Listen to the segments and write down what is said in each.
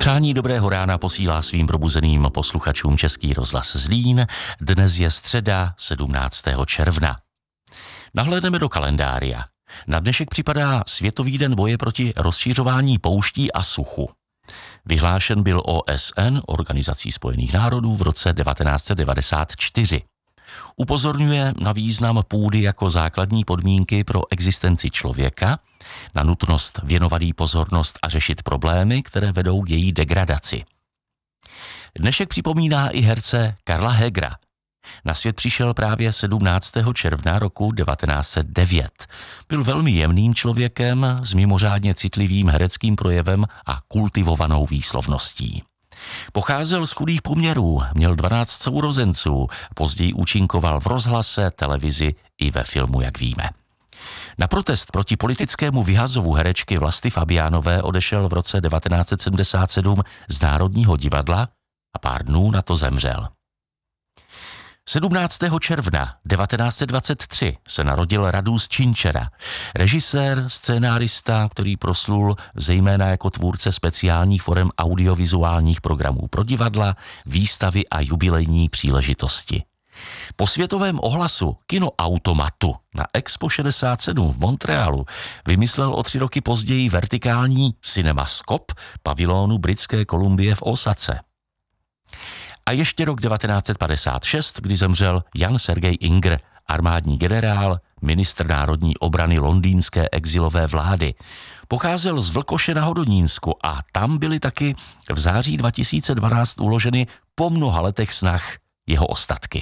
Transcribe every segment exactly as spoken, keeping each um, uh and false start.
Přání dobrého rána posílá svým probuzeným posluchačům Český rozhlas Zlín. Dnes je středa sedmnáctého června. Nahlédneme do kalendária. Na dnešek připadá Světový den boje proti rozšiřování pouští a suchu. Vyhlášen byl O S N, Organizací spojených národů, v roce devatenáct set devadesát čtyři. Upozorňuje na význam půdy jako základní podmínky pro existenci člověka, na nutnost věnovat jí pozornost a řešit problémy, které vedou k její degradaci. Dnešek připomíná i herce Karla Hegera. Na svět přišel právě sedmnáctého června roku devatenáct set devět. Byl velmi jemným člověkem s mimořádně citlivým hereckým projevem a kultivovanou výslovností. Pocházel z chudých poměrů, měl dvanáct sourozenců, později účinkoval v rozhlase, televizi i ve filmu, jak víme. Na protest proti politickému vyhazovu herečky Vlasty Fabiánové odešel v roce devatenáct set sedmdesát sedm z Národního divadla a pár dnů na to zemřel. sedmnáctého června devatenáct set dvacet tři se narodil Radus Činčera, režisér, scénárista, který proslul zejména jako tvůrce speciálních forem audiovizuálních programů pro divadla, výstavy a jubilejní příležitosti. Po světovém ohlasu kinoautomatu na Expo šedesát sedm v Montrealu vymyslel o tři roky později vertikální Cinemascope pavilonu Britské Kolumbie v Ósace. A ještě rok devatenáct set padesát šest, kdy zemřel Jan Sergej Ingr, armádní generál, ministr národní obrany londýnské exilové vlády. Pocházel z Vlkoše na Hodonínsku a tam byly taky v září dva tisíce dvanáct uloženy po mnoha letech snah jeho ostatky.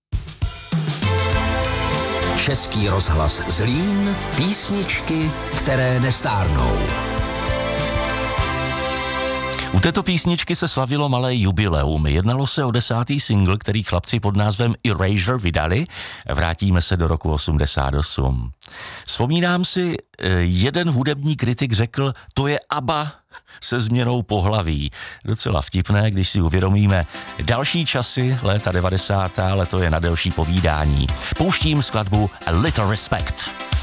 Český rozhlas Zlín, písničky, které nestárnou. U této písničky se slavilo malé jubileum. Jednalo se o desátý singl, který chlapci pod názvem Erasure vydali. Vrátíme se do roku osmdesát osm. Vzpomínám si, jeden hudební kritik řekl, to je ABBA se změnou pohlaví. Docela vtipné, když si uvědomíme další časy, léta devadesátá, ale to je na delší povídání. Pouštím skladbu A Little Respect.